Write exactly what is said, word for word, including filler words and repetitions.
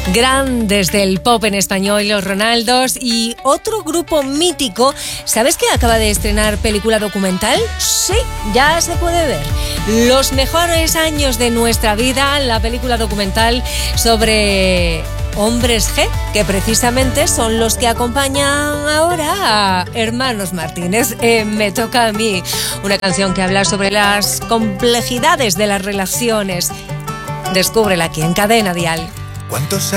Grandes del pop en español, los Ronaldos. Y otro grupo mítico, ¿sabes que acaba de estrenar película documental? Sí, ya se puede ver. Los mejores años de nuestra vida, la película documental sobre Hombres G, que precisamente son los que acompañan ahora a Hermanos Martínez. Eh, me toca a mí, una canción que habla sobre las complejidades de las relaciones. Descúbrela aquí en Cadena Dial. ¿Cuántos